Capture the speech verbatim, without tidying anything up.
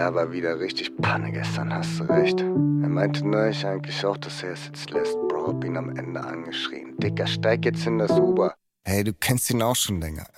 Ja, war wieder richtig Panne gestern, hast du recht. Er meinte neulich eigentlich auch, dass er es jetzt lässt. Bro, hab ihn am Ende angeschrien. Dicker, steig jetzt in das Uber. Hey, du kennst ihn auch schon länger.